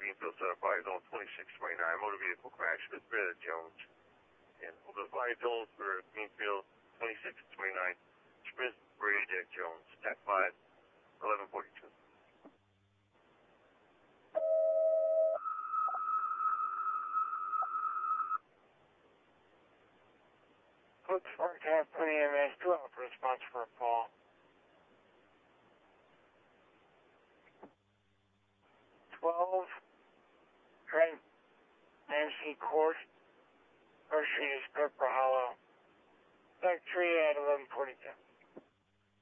Greenfield set up fire zone 2629, motor vehicle crash with Brother Jones. And over the fire zones for Greenfield 2629, Smith, Brady, Jones, TAC 5, 1142. Looks for TAC 20 EMS 2 out for response for a call. 12, Trent, Nancy Court, First Street is Pepper Hollow. TAC 3 at 1142.